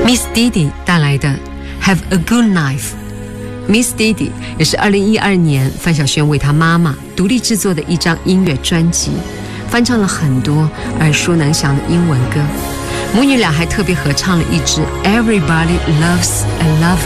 Miss Didi 带来的 Have a Good Life。Miss Didi 也是2012年范晓萱为她妈妈独立制作的一张音乐专辑，翻唱了很多耳熟能详的英文歌。母女俩还特别合唱了一支 Everybody Loves a Lover。